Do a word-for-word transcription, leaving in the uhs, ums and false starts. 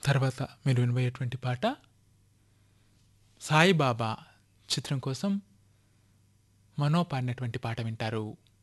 తర్వాత మీరు వినబోయేటువంటి పాట సాయిబాబా చిత్రం కోసం మనో పాడినటువంటి పాట వింటారు.